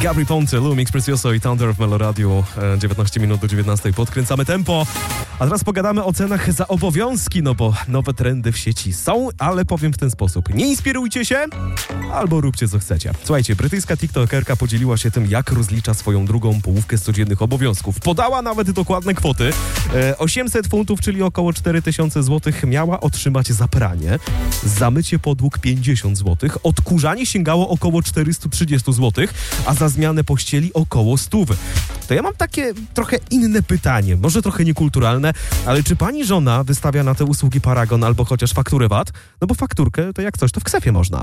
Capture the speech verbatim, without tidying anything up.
Gabry Ponte, Lumix Precioso i Thunder w Meloradio. dziewiętnaście minut do dziewiętnastej. Podkręcamy tempo. A teraz pogadamy o cenach za obowiązki, no bo nowe trendy w sieci są, ale powiem w ten sposób. Nie inspirujcie się, albo róbcie co chcecie. Słuchajcie, brytyjska tiktokerka podzieliła się tym, jak rozlicza swoją drugą połówkę z codziennych obowiązków. Podała nawet dokładne kwoty. E, osiemset funtów, czyli około cztery tysiące złotych miała otrzymać za pranie. Za mycie podłóg pięćdziesiąt złotych. Odkurzanie sięgało około czterysta trzydzieści złotych, a za zmianę pościeli około sto. To ja mam takie trochę inne pytanie, może trochę niekulturalne, ale czy pani żona wystawia na te usługi paragon albo chociaż fakturę V A T? No bo fakturkę to jak coś, to w ksefie można.